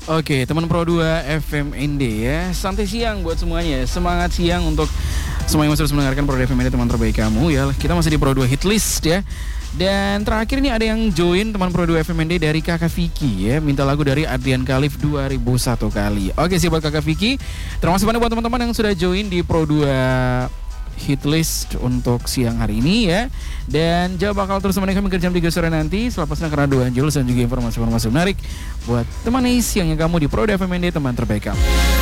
Oke, teman Pro 2 FMND ya. Santai siang buat semuanya. Semangat siang untuk semua yang masih terus mendengarkan Pro 2 FMND, teman terbaik kamu ya. Kita masih di Pro 2 Hit List ya. Dan terakhir ini ada yang join teman Pro 2 FMND dari Kakak Vicky ya. Minta lagu dari Adrian Khalif 2001 kali. Oke sih buat Kakak Vicky. Terima kasih banyak buat teman-teman yang sudah join di Pro 2 Hit List untuk siang hari ini ya. Dan Jawa bakal terus menemani kami ke jam 3 sore nanti. Selepasnya karena doa Angelus dan juga informasi-informasi menarik buat teman siangnya kamu di Pro 2 FMND, teman terbaik kamu.